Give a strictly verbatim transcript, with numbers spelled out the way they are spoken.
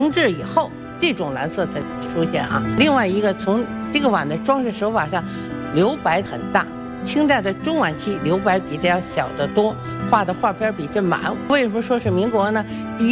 同治以后，这种蓝色才出现啊。另外一个，从这个碗的装饰手法上，留白很大。清代的中晚期留白比这要小得多，画的画边比这满。为什么说是民国呢？第一。